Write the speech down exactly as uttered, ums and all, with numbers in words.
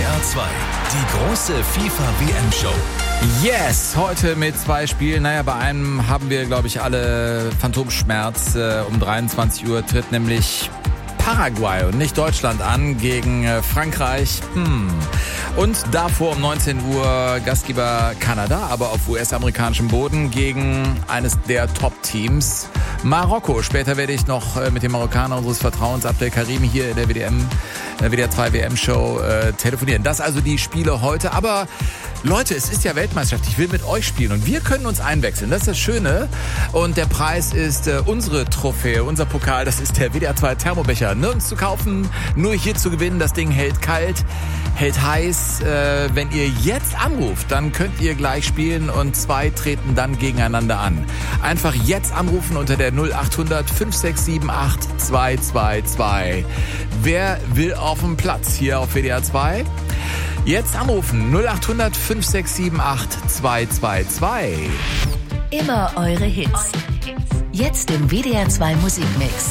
R zwei, die große FIFA-W M-Show. Yes, heute mit zwei Spielen. Naja, bei einem haben wir, glaube ich, alle Phantomschmerz. Äh, um dreiundzwanzig Uhr tritt nämlich Paraguay und nicht Deutschland an gegen äh, Frankreich. Hm. Und davor um neunzehn Uhr Gastgeber Kanada, aber auf U S-amerikanischem Boden gegen eines der Top-Teams Marokko. Später werde ich noch äh, mit dem Marokkaner unseres Vertrauens, Abdel Karim, hier in der W D M, äh, W D R zwei W M-Show äh, telefonieren. Das also die Spiele heute. Aber Leute, es ist ja Weltmeisterschaft. Ich will mit euch spielen und wir können uns einwechseln. Das ist das Schöne. Und der Preis ist äh, unsere Trophäe, unser Pokal. Das ist der W D R zwei Thermobecher. Nirgends zu kaufen, nur hier zu gewinnen. Das Ding hält kalt, hält heiß. Äh, wenn ihr jetzt anruft, dann könnt ihr gleich spielen und zwei treten dann gegeneinander an. Einfach jetzt anrufen unter der null acht hundert fünf sechs sieben acht zwei zwei zwei. Wer will auf dem Platz hier auf W D R zwei? Jetzt anrufen null acht hundert fünf sechs sieben acht zwei zwei zwei. Immer eure Hits. Jetzt im W D R zwei Musikmix.